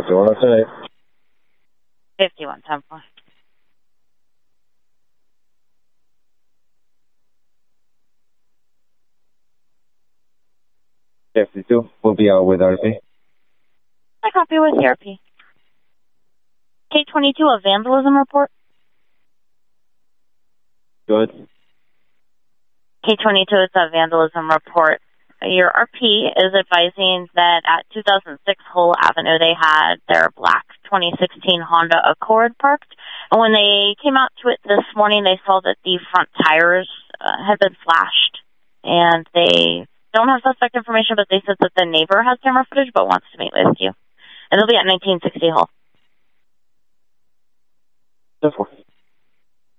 5110. 5110. 52 will be out with RP. I copy with ERP. K22, a vandalism report. Good. K22, it's a vandalism report. Your RP is advising that at 2006 Hull Avenue, they had their black 2016 Honda Accord parked. And when they came out to it this morning, they saw that the front tires had been slashed. And they don't have suspect information, but they said that the neighbor has camera footage but wants to meet with you. And they'll be at 1960 Hull. 10-4.